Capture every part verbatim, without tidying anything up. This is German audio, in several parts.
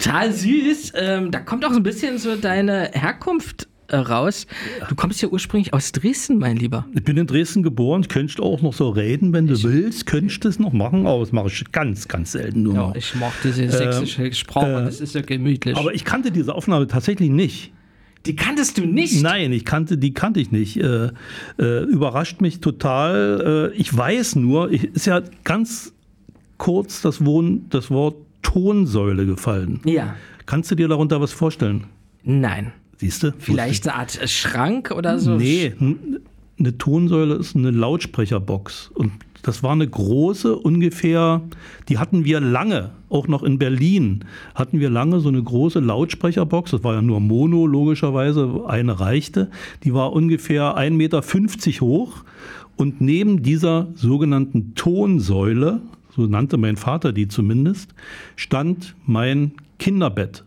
Total süß. Ähm, da kommt auch so ein bisschen so deine Herkunft äh, raus. Du kommst ja ursprünglich aus Dresden, mein Lieber. Ich bin in Dresden geboren. Ich könnte auch noch so reden, wenn du ich willst. Könntest du das noch machen, aber das mache ich ganz, ganz selten nur. Ja, ich mag diese sächsische äh, Sprache. Äh, das ist ja gemütlich. Aber ich kannte diese Aufnahme tatsächlich nicht. Die kanntest du nicht? Nein, ich kannte, die kannte ich nicht. Äh, äh, überrascht mich total. Äh, ich weiß nur, ich, ist ja ganz kurz das, Wohn, das Wort Tonsäule gefallen. Ja. Kannst du dir darunter was vorstellen? Nein. Siehst du? Vielleicht eine Art Schrank oder so? Nee, eine Tonsäule ist eine Lautsprecherbox. Und das war eine große, ungefähr, die hatten wir lange, auch noch in Berlin, hatten wir lange so eine große Lautsprecherbox. Das war ja nur Mono, logischerweise, eine reichte. Die war ungefähr ein Meter fünfzig hoch. Und neben dieser sogenannten Tonsäule, so nannte mein Vater die zumindest, stand mein Kinderbett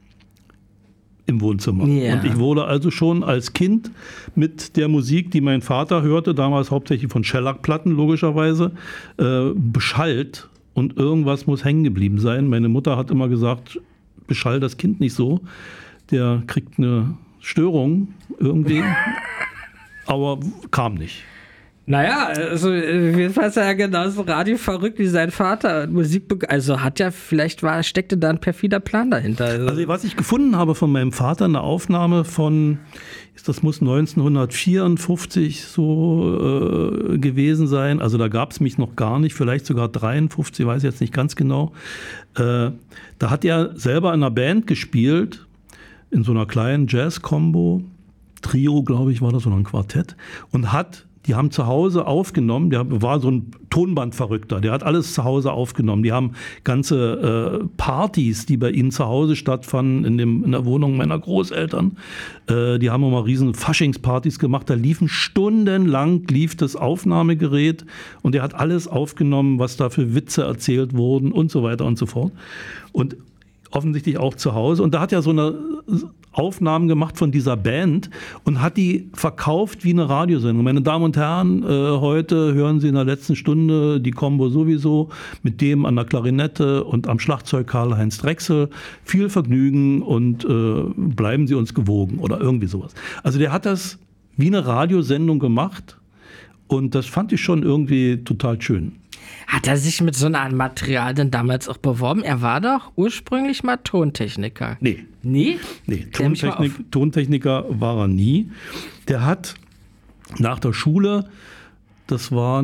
im Wohnzimmer. Yeah. Und ich wurde also schon als Kind mit der Musik, die mein Vater hörte, damals hauptsächlich von Shellac-Platten logischerweise, äh, beschallt. Und irgendwas muss hängen geblieben sein. Meine Mutter hat immer gesagt, beschall das Kind nicht so. Der kriegt eine Störung irgendwie. Aber kam nicht. Naja, also jedenfalls ja genauso radioverrückt wie sein Vater. Musik, also hat ja, vielleicht war, steckte da ein perfider Plan dahinter. Also, also was ich gefunden habe von meinem Vater, eine Aufnahme von, das muss neunzehnhundertvierundfünfzig so äh, gewesen sein. Also da gab es mich noch gar nicht, vielleicht sogar dreiundfünfzig, weiß ich jetzt nicht ganz genau. Äh, da hat er selber in einer Band gespielt, in so einer kleinen Jazz-Kombo. Trio, glaube ich, war das, oder ein Quartett. Und hat Die haben zu Hause aufgenommen, der war so ein Tonbandverrückter, der hat alles zu Hause aufgenommen. Die haben ganze äh, Partys, die bei ihnen zu Hause stattfanden, in, dem, in der Wohnung meiner Großeltern. Äh, die haben immer riesen Faschingspartys gemacht, da liefen stundenlang, lief das Aufnahmegerät und der hat alles aufgenommen, was da für Witze erzählt wurden und so weiter und so fort. Und offensichtlich auch zu Hause. Und da hat er so eine Aufnahmen gemacht von dieser Band und hat die verkauft wie eine Radiosendung. Meine Damen und Herren, äh, heute hören Sie in der letzten Stunde die Combo sowieso mit dem an der Klarinette und am Schlagzeug Karl-Heinz Drechsel. Viel Vergnügen und äh, bleiben Sie uns gewogen oder irgendwie sowas. Also der hat das wie eine Radiosendung gemacht und das fand ich schon irgendwie total schön. Hat er sich mit so einer Art Material denn damals auch beworben? Er war doch ursprünglich mal Tontechniker. Nee. Nee? Nee, Tontechnik, Tontechniker war er nie. Der hat nach der Schule, das war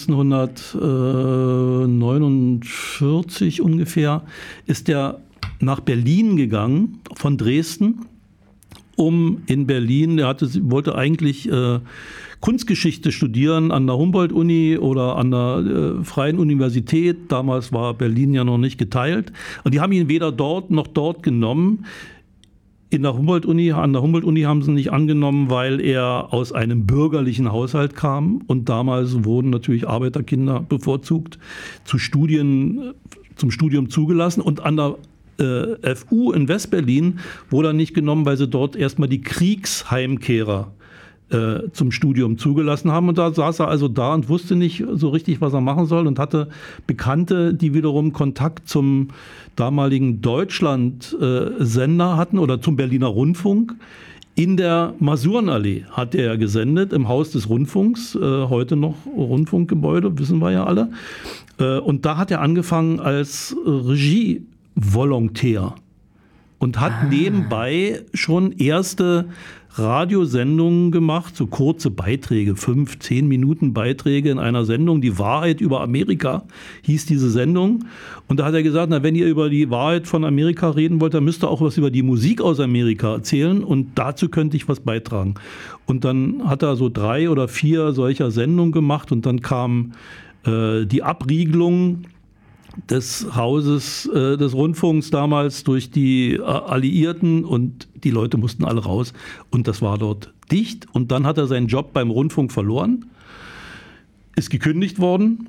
neunzehnhundertneunundvierzig ungefähr, ist er nach Berlin gegangen, von Dresden, um in Berlin, er hatte, wollte eigentlich äh, Kunstgeschichte studieren an der Humboldt-Uni oder an der äh, Freien Universität. Damals war Berlin ja noch nicht geteilt. Und die haben ihn weder dort noch dort genommen. In der Humboldt-Uni, an der Humboldt-Uni haben sie ihn nicht angenommen, weil er aus einem bürgerlichen Haushalt kam. Und damals wurden natürlich Arbeiterkinder bevorzugt zu Studien, zum Studium zugelassen. Und an der äh, F U in West-Berlin wurde er nicht genommen, weil sie dort erstmal die Kriegsheimkehrer äh, zum Studium zugelassen haben. Und da saß er also da und wusste nicht so richtig, was er machen soll und hatte Bekannte, die wiederum Kontakt zum damaligen Deutschland-Sender äh, hatten oder zum Berliner Rundfunk. In der Masurenallee hat er gesendet, im Haus des Rundfunks, äh, heute noch Rundfunkgebäude, wissen wir ja alle. Äh, und da hat er angefangen als Regie-Volontär und hat ah. nebenbei schon erste Radiosendungen gemacht, so kurze Beiträge, fünf, zehn Minuten Beiträge in einer Sendung. Die Wahrheit über Amerika hieß diese Sendung. Und da hat er gesagt, na, wenn ihr über die Wahrheit von Amerika reden wollt, dann müsst ihr auch was über die Musik aus Amerika erzählen und dazu könnte ich was beitragen. Und dann hat er so drei oder vier solcher Sendungen gemacht und dann kam äh, die Abriegelung des Hauses, äh, des Rundfunks damals durch die äh, Alliierten und die Leute mussten alle raus und das war dort dicht und dann hat er seinen Job beim Rundfunk verloren, ist gekündigt worden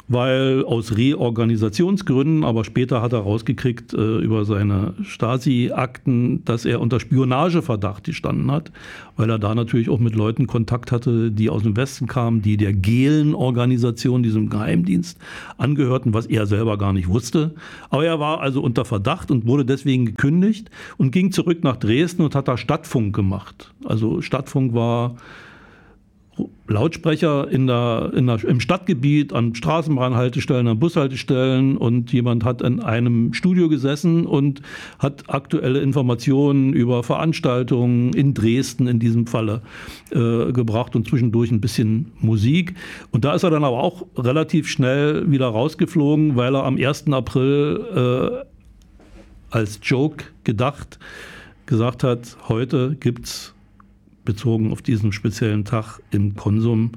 weil aus Reorganisationsgründen, aber später hat er rausgekriegt äh, über seine Stasi-Akten, dass er unter Spionageverdacht gestanden hat, weil er da natürlich auch mit Leuten Kontakt hatte, die aus dem Westen kamen, die der Gehlen-Organisation, diesem Geheimdienst, angehörten, was er selber gar nicht wusste. Aber er war also unter Verdacht und wurde deswegen gekündigt und ging zurück nach Dresden und hat da Stadtfunk gemacht. Also Stadtfunk war Lautsprecher in der, in der, im Stadtgebiet, an Straßenbahnhaltestellen, an Bushaltestellen, und jemand hat in einem Studio gesessen und hat aktuelle Informationen über Veranstaltungen in Dresden in diesem Falle äh, gebracht und zwischendurch ein bisschen Musik. Und da ist er dann aber auch relativ schnell wieder rausgeflogen, weil er am ersten April äh, als Joke gedacht gesagt hat, heute gibt's bezogen auf diesen speziellen Tag im Konsum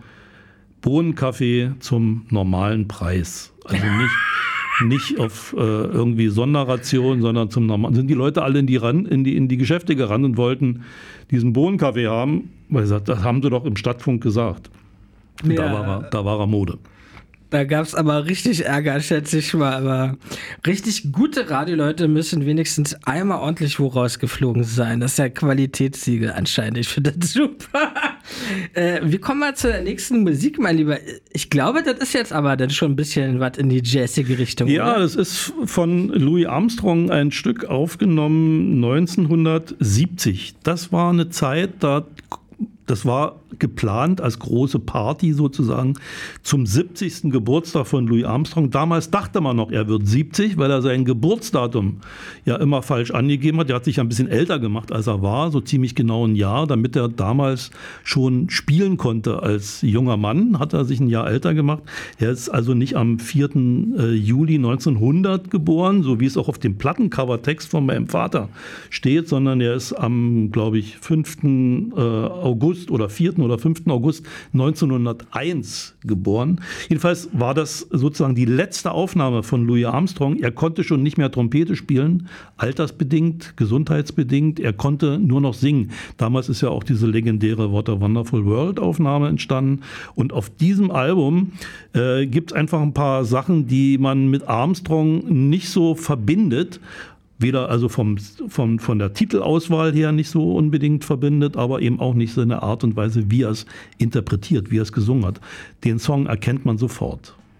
Bohnenkaffee zum normalen Preis. Also nicht, nicht auf äh, irgendwie Sonderration, sondern zum normalen. Sind die Leute alle in die, ran, in die, in die Geschäfte gerannt und wollten diesen Bohnenkaffee haben, weil sie sagt, das haben sie doch im Stadtfunk gesagt. Und ja. da, war er, da war er Mode. Da gab es aber richtig Ärger, schätze ich mal. Aber richtig gute Radioleute müssen wenigstens einmal ordentlich wo rausgeflogen sein. Das ist ja Qualitätssiegel anscheinend. Ich finde das super. Äh, wir kommen mal zur nächsten Musik, mein Lieber. Ich glaube, das ist jetzt aber dann schon ein bisschen was in die jazzige Richtung. Ja, oder? Das ist von Louis Armstrong ein Stück aufgenommen neunzehnhundertsiebzig. Das war eine Zeit, da Das war geplant als große Party sozusagen zum siebzigsten Geburtstag von Louis Armstrong. Damals dachte man noch, er wird siebzig, weil er sein Geburtsdatum ja immer falsch angegeben hat. Er hat sich ein bisschen älter gemacht, als er war, so ziemlich genau ein Jahr, damit er damals schon spielen konnte als junger Mann, hat er sich ein Jahr älter gemacht. Er ist also nicht am vierten Juli neunzehnhundert geboren, so wie es auch auf dem Plattencover-Text von meinem Vater steht, sondern er ist am, glaube ich, fünften August oder vierten oder fünften August neunzehnhunderteins geboren. Jedenfalls war das sozusagen die letzte Aufnahme von Louis Armstrong. Er konnte schon nicht mehr Trompete spielen, altersbedingt, gesundheitsbedingt. Er konnte nur noch singen. Damals ist ja auch diese legendäre What a Wonderful World Aufnahme entstanden. Und auf diesem Album äh, gibt es einfach ein paar Sachen, die man mit Armstrong nicht so verbindet. Weder also vom, vom, von der Titelauswahl her nicht so unbedingt verbindet, aber eben auch nicht seine Art und Weise, wie er es interpretiert, wie er es gesungen hat. Den Song erkennt man sofort.